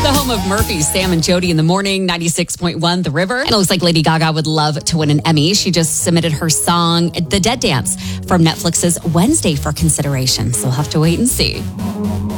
the home of Murphy, Sam and Jody in the morning, 96.1 The River. And it looks like Lady Gaga would love to win an Emmy. She just submitted her song, The Dead Dance, from Netflix's Wednesday for consideration. So we'll have to wait and see.